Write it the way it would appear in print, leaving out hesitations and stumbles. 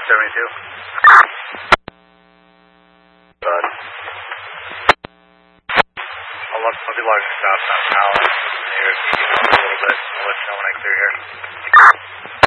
72. Good. I'll be logging south now. Here, a little bit. I'll let you know when I clear here.